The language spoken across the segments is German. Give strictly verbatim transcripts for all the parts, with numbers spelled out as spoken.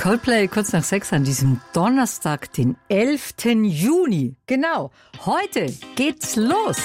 Coldplay kurz nach sechs an diesem Donnerstag, den elften Juni. Genau, heute geht's los.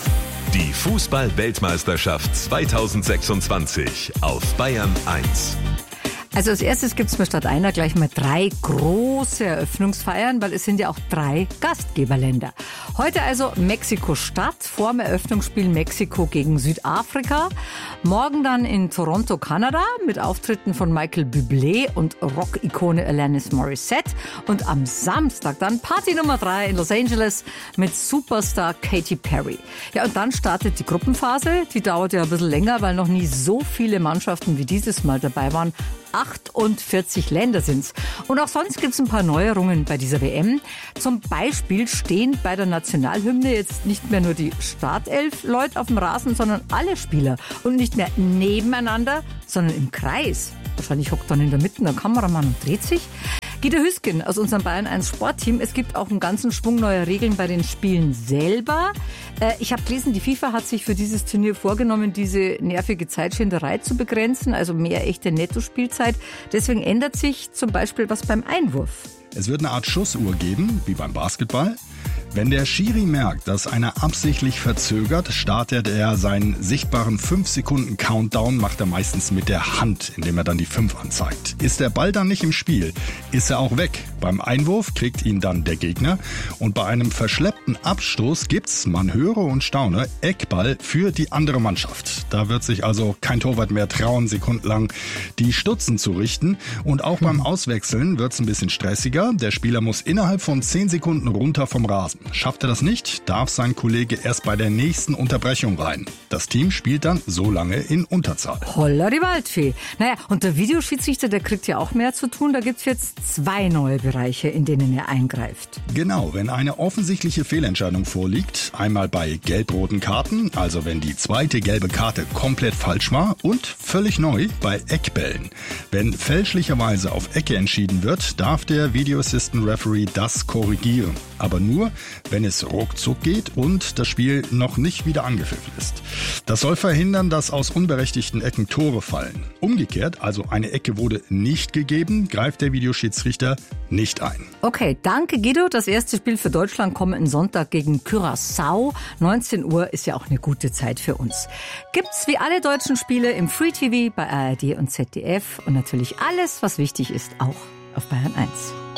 Die Fußball-Weltmeisterschaft zweitausendsechsundzwanzig auf Bayern eins. Also als erstes gibt's mir statt einer gleich mal drei große Eröffnungsfeiern, weil es sind ja auch drei Gastgeberländer. Heute also Mexiko-Stadt, vorm Eröffnungsspiel Mexiko gegen Südafrika. Morgen dann in Toronto, Kanada, mit Auftritten von Michael Bublé und Rock-Ikone Alanis Morissette. Und am Samstag dann Party Nummer drei in Los Angeles mit Superstar Katy Perry. Ja, und dann startet die Gruppenphase. Die dauert ja ein bisschen länger, weil noch nie so viele Mannschaften wie dieses Mal dabei waren. achtundvierzig Länder sind's. Und auch sonst gibt's ein paar Neuerungen bei dieser W M. Zum Beispiel stehen bei der Nationalhymne jetzt nicht mehr nur die Startelf Leute auf dem Rasen, sondern alle Spieler. Und nicht mehr nebeneinander, sondern im Kreis. Wahrscheinlich hockt dann in der Mitte der Kameramann und dreht sich. Guido Hüsken aus unserem Bayern eins Sportteam. Es gibt auch einen ganzen Schwung neuer Regeln bei den Spielen selber. Äh, ich habe gelesen, die FIFA hat sich für dieses Turnier vorgenommen, diese nervige Zeitschinderei zu begrenzen, also mehr echte Nettospielzeit. Deswegen ändert sich zum Beispiel was beim Einwurf. Es wird eine Art Schussuhr geben, wie beim Basketball. Wenn der Schiri merkt, dass einer absichtlich verzögert, startet er seinen sichtbaren fünf Sekunden Countdown, macht er meistens mit der Hand, indem er dann die fünf anzeigt. Ist der Ball dann nicht im Spiel, ist er auch weg. Beim Einwurf kriegt ihn dann der Gegner und bei einem verschleppten Abstoß gibt's, man höre und staune, Eckball für die andere Mannschaft. Da wird sich also kein Torwart mehr trauen, sekundenlang die Stutzen zu richten. Und auch beim Auswechseln wird's ein bisschen stressiger. Der Spieler muss innerhalb von zehn Sekunden runter vom Rasen. Schafft er das nicht, darf sein Kollege erst bei der nächsten Unterbrechung rein. Das Team spielt dann so lange in Unterzahl. Holla die Waldfee. Naja, und der Videoschiedsrichter, der kriegt ja auch mehr zu tun. Da gibt's jetzt zwei neue Bereiche, in denen er eingreift. Genau, wenn eine offensichtliche Fehlentscheidung vorliegt, einmal bei gelb-roten Karten, also wenn die zweite gelbe Karte komplett falsch war, und völlig neu bei Eckbällen. Wenn fälschlicherweise auf Ecke entschieden wird, darf der Video Assistant Referee das korrigieren. Aber nur, wenn es ruckzuck geht und das Spiel noch nicht wieder angepfiffen ist. Das soll verhindern, dass aus unberechtigten Ecken Tore fallen. Umgekehrt, also eine Ecke wurde nicht gegeben, greift der Videoschiedsrichter nicht ein. Okay, danke Guido. Das erste Spiel für Deutschland kommenden Sonntag gegen Curaçao. neunzehn Uhr ist ja auch eine gute Zeit für uns. Gibt's wie alle deutschen Spiele im Free T V bei A R D und Z D F und natürlich alles, was wichtig ist, auch auf Bayern eins.